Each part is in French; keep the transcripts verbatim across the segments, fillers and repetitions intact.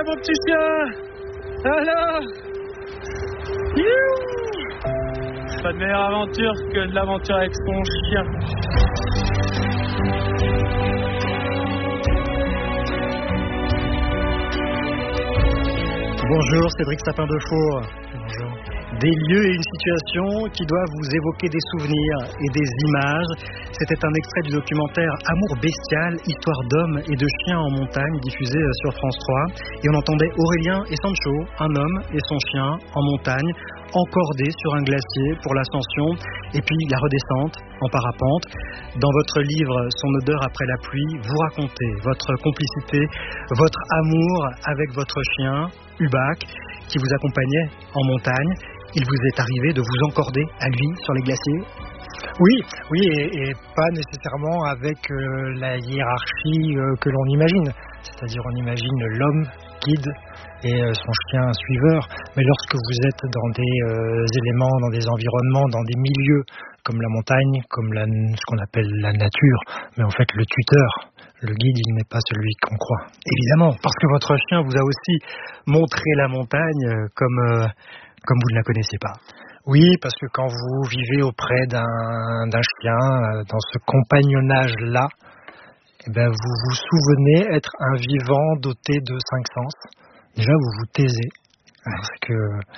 là, mon petit chien. Alors, youhou. Pas de meilleure aventure que de l'aventure avec son chien. Bonjour, Cédric Sapin de Four. Bonjour. Des lieux et une situation qui doivent vous évoquer des souvenirs et des images. C'était un extrait du documentaire Amour bestial, histoire d'hommes et de chiens en montagne, diffusé sur France trois. Et on entendait Aurélien et Sancho, un homme et son chien en montagne, encordés sur un glacier pour l'ascension, et puis la redescente en parapente. Dans votre livre Son odeur après la pluie, vous racontez votre complicité, votre amour avec votre chien, Hubac, qui vous accompagnait en montagne. Il vous est arrivé de vous encorder à lui sur les glaciers ? Oui, oui, et, et pas nécessairement avec euh, la hiérarchie euh, que l'on imagine. C'est-à-dire on imagine l'homme guide et euh, son chien suiveur. Mais lorsque vous êtes dans des euh, éléments, dans des environnements, dans des milieux comme la montagne, comme la, ce qu'on appelle la nature, mais en fait le tuteur, le guide, il n'est pas celui qu'on croit. Évidemment, parce que votre chien vous a aussi montré la montagne euh, comme, euh, comme vous ne la connaissiez pas. Oui, parce que quand vous vivez auprès d'un, d'un chien, euh, dans ce compagnonnage-là, eh ben, vous vous souvenez être un vivant doté de cinq sens. Déjà, vous vous taisez. Parce que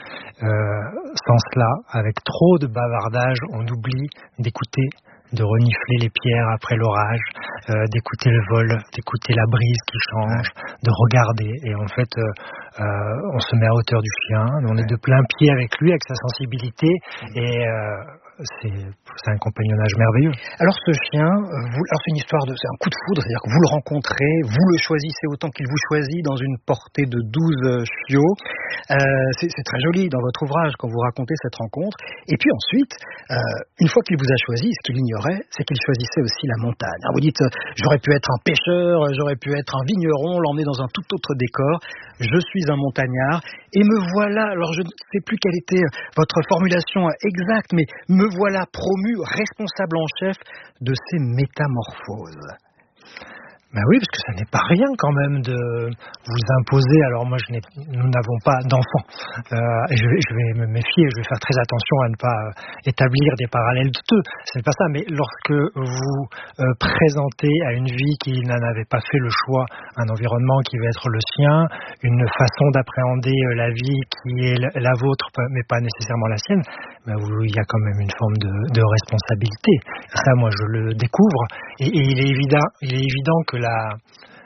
euh, sans cela, avec trop de bavardage, on oublie d'écouter, de renifler les pierres après l'orage, euh, d'écouter le vol, d'écouter la brise qui change, de regarder. Et en fait, euh, euh, on se met à hauteur du chien, on est de plein pied avec lui, avec sa sensibilité, et euh, c'est, c'est un compagnonnage merveilleux. Alors ce chien, vous, alors c'est une histoire de, c'est un coup de foudre, c'est-à-dire que vous le rencontrez, vous le choisissez autant qu'il vous choisit dans une portée de douze chiots. Euh, c'est, c'est très joli dans votre ouvrage quand vous racontez cette rencontre. Et puis ensuite, euh, une fois qu'il vous a choisi, ce qu'il ignorait, c'est qu'il choisissait aussi la montagne. Alors vous dites, euh, j'aurais pu être un pêcheur, j'aurais pu être un vigneron, l'emmener dans un tout autre décor. Je suis un montagnard et me voilà, alors je ne sais plus quelle était votre formulation exacte, mais me voilà promu responsable en chef de ces métamorphoses. Ben oui, parce que ça n'est pas rien quand même de vous imposer. Alors moi, je n'ai, nous n'avons pas d'enfants. Euh, et je vais, je vais me méfier, je vais faire très attention à ne pas établir des parallèles douteux. Ce n'est pas ça. Mais lorsque vous euh, présentez à une vie qui n'en avait pas fait le choix, un environnement qui va être le sien, une façon d'appréhender la vie qui est la vôtre, mais pas nécessairement la sienne, ben vous, il y a quand même une forme de, de responsabilité. Et ça, moi, je le découvre. Et, et il est évident, il est évident que la,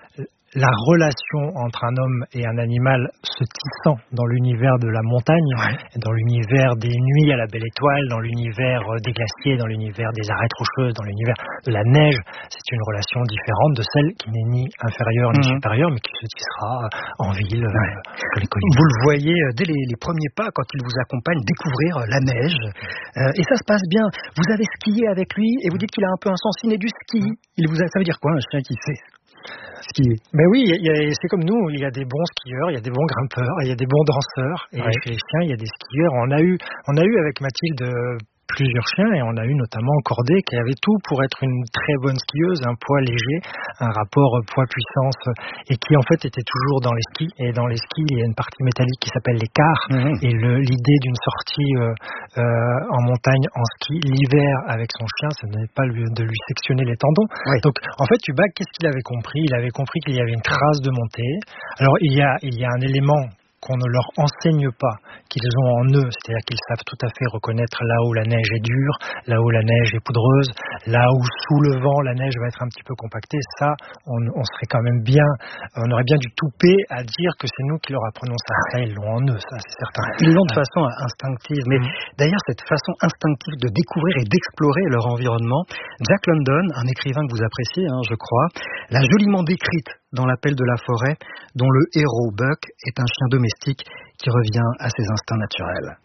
la relation entre un homme et un animal se tissant dans l'univers de la montagne, ouais. Dans l'univers des nuits à la belle étoile, dans l'univers des glaciers, dans l'univers des arêtes rocheuses, dans l'univers de la neige, c'est une relation différente de celle qui n'est ni inférieure ni mmh. supérieure, mais qui se tissera en ville. Ouais. Euh, les vous le voyez dès les, les premiers pas, quand il vous accompagne, découvrir la neige. Euh, et ça se passe bien. Vous avez skié avec lui et vous dites qu'il a un peu un sens inné du ski. Il vous a, ça veut dire quoi, un chien qui sait skier? Mais oui, il y a, c'est comme nous, il y a des bons skieurs, il y a des bons grimpeurs, il y a des bons danseurs, et ouais. Chez les chiens, il y a des skieurs. On a eu, on a eu avec Mathilde plusieurs chiens, et on a eu notamment Cordée qui avait tout pour être une très bonne skieuse, un poids léger, un rapport poids-puissance, et qui en fait était toujours dans les skis. Et dans les skis, il y a une partie métallique qui s'appelle l'écart, mmh. Et le, l'idée d'une sortie euh, euh, en montagne en ski l'hiver avec son chien, ce n'est pas lui, de lui sectionner les tendons. Oui. Donc en fait, Hubac, qu'est-ce qu'il avait compris? Il avait compris qu'il y avait une trace de montée. Alors il y a, il y a un élément qu'on ne leur enseigne pas, qu'ils ont en eux, c'est-à-dire qu'ils savent tout à fait reconnaître là où la neige est dure, là où la neige est poudreuse, là où sous le vent la neige va être un petit peu compactée. Ça, on, on serait quand même bien, on aurait bien du toupet à dire que c'est nous qui leur apprenons ça. Ça, ils l'ont en eux, ça, c'est certain. Ils l'ont de façon instinctive, mais mmh. d'ailleurs cette façon instinctive de découvrir et d'explorer leur environnement, Jack London, un écrivain que vous appréciez, hein, je crois, l'a joliment décrite dans L'appel de la forêt, dont le héros, Buck, est un chien domestique qui revient à ses instincts naturels.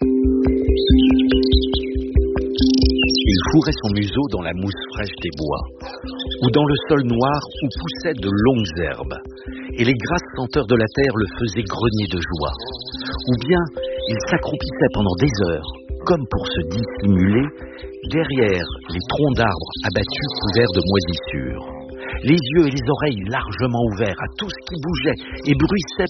Il fourrait son museau dans la mousse fraîche des bois, ou dans le sol noir où poussaient de longues herbes, et les grasses senteurs de la terre le faisaient grogner de joie. Ou bien, il s'accroupissait pendant des heures, comme pour se dissimuler, derrière les troncs d'arbres abattus couverts de moisissures. Les yeux et les oreilles largement ouverts à tout ce qui bougeait et bruissait